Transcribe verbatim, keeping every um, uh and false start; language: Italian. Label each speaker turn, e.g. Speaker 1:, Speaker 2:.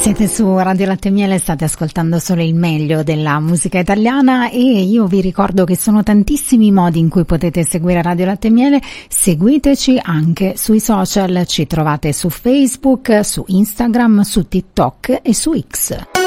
Speaker 1: Siete su Radio Latte e Miele, state ascoltando solo il meglio della musica italiana e io vi ricordo che sono tantissimi i modi in cui potete seguire Radio Latte e Miele. Seguiteci anche sui social, ci trovate su Facebook, su Instagram, su TikTok e su X.